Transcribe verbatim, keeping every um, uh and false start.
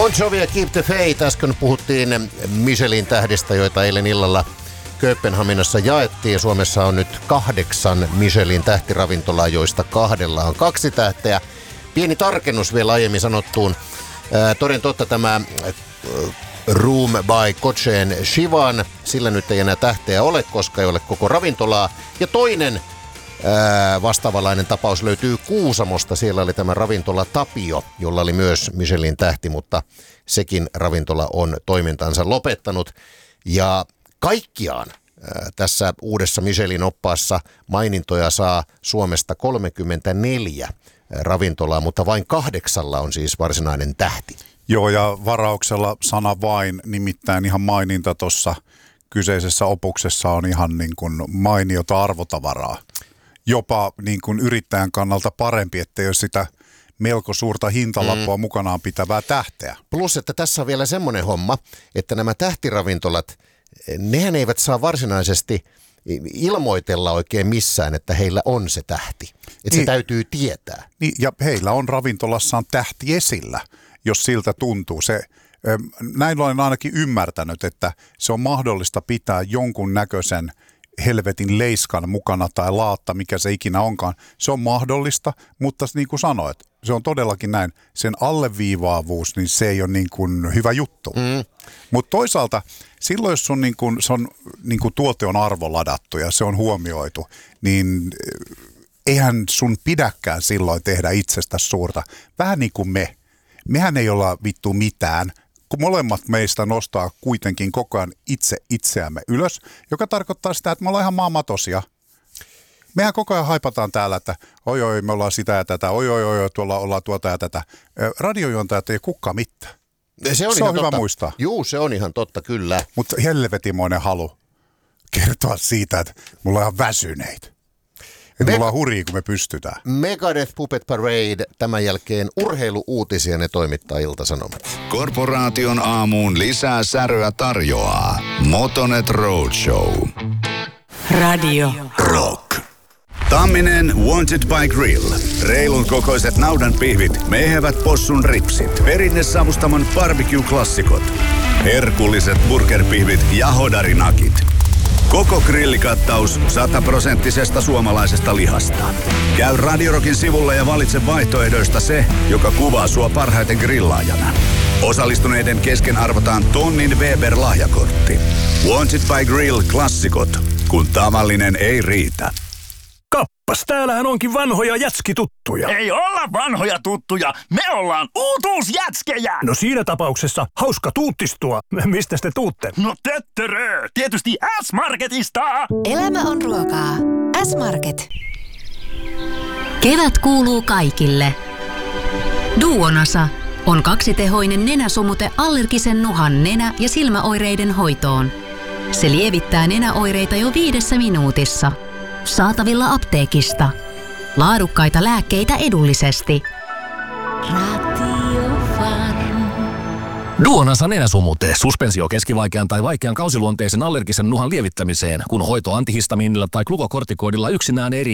Bon Jovi ja Keep the Faith. Äsken puhuttiin Michelin tähdistä, joita eilen illalla Kööpenhaminassa jaettiin. Suomessa on nyt kahdeksan Michelin tähtiravintolaa, joista kahdella on kaksi tähteä. Pieni tarkennus vielä aiemmin sanottuun. Ää, toden totta tämä ää, Room by Cochin Shivan, sillä nyt ei enää tähteä ole, koska ei ole koko ravintolaa. Ja toinen ää, vastaavanlainen tapaus löytyy Kuusamosta. Siellä oli tämä ravintola Tapio, jolla oli myös Michelin tähti, mutta sekin ravintola on toimintansa lopettanut. Ja kaikkiaan ää, tässä uudessa Michelin oppaassa mainintoja saa Suomesta kolmekymmentäneljä ravintolaa, mutta vain kahdeksalla on siis varsinainen tähti. Joo, ja varauksella sana vain, nimittäin ihan maininta tuossa kyseisessä opuksessa on ihan niin kuin mainiota arvotavaraa. Jopa niin kuin yrittäjän kannalta parempi, ettei ole sitä melko suurta hintalappua mm. mukanaan pitävää tähteä. Plus, että tässä on vielä semmoinen homma, että nämä tähtiravintolat, nehän eivät saa varsinaisesti ilmoitella oikein missään, että heillä on se tähti. Että niin, se täytyy tietää. Niin, ja heillä on ravintolassaan tähti esillä, jos siltä tuntuu. Se, näin olen ainakin ymmärtänyt, että se on mahdollista pitää jonkun näköisen helvetin leiskan mukana tai laatta, mikä se ikinä onkaan. Se on mahdollista, mutta niin kuin sanoit, se on todellakin näin. Sen alleviivaavuus, niin se ei ole niin kuin hyvä juttu. Mm. Mutta toisaalta silloin, jos sun niin kuin, se on, niin kuin tuote on arvoladattu ja se on huomioitu, niin eihän sun pidäkään silloin tehdä itsestä suurta. Vähän niin kuin me. Mehän ei olla vittu mitään, kun molemmat meistä nostaa kuitenkin koko ajan itse itseämme ylös, joka tarkoittaa sitä, että me ollaan ihan maamatosia. Mehän koko ajan haipataan täällä, että oi oi, me ollaan sitä ja tätä, oi oi oi, tuolla ollaan tuota ja tätä. Radiojuontajat ei kukaan mitään. Se on, se on hyvä totta. muistaa. Juu, se on ihan totta, kyllä. Mutta helvetimoinen halu kertoa siitä, että mulla on ihan väsyneitä. Että me ollaan hurjia, kun me pystytään. Megadeth Puppet Parade, tämän jälkeen urheiluuutisia ne toimittaa Ilta-Sanomat. Korporaation aamuun lisää säröä tarjoaa Motonet Roadshow. Radio Rock. Tamminen Wanted by Grill. Reilun kokoiset naudan pihvit, mehevät possun ripsit, perinnesavustamon barbecue-klassikot, herkulliset burgerpihvit ja hodarinakit. Koko grillikattaus sataprosenttisesta suomalaisesta lihasta. Käy Radio Rockin sivulla ja valitse vaihtoehdoista se, joka kuvaa sua parhaiten grillaajana. Osallistuneiden kesken arvotaan tonnin Weber-lahjakortti. Wanted by Grill -klassikot, kun tavallinen ei riitä. Kappas, täällähän onkin vanhoja jätskituttuja. Ei olla vanhoja tuttuja, me ollaan uutuusjätskejä! No siinä tapauksessa hauska tuuttistua. Mistä te tuutte? No töttörö, tietysti S-Marketista! Elämä on ruokaa. S-Market. Kevät kuuluu kaikille. Duonasa on kaksitehoinen nenäsumute allergisen nuhan nenä- ja silmäoireiden hoitoon. Se lievittää nenäoireita jo viidessä minuutissa. Saatavilla apteekista. Laadukkaita lääkkeitä edullisesti. Duonasa nenäsumute. Suspensio keskivaikean tai vaikean kausiluonteisen allergisen nuhan lievittämiseen, kun hoito antihistamiinilla tai glukokortikoidilla yksinään ei riitä.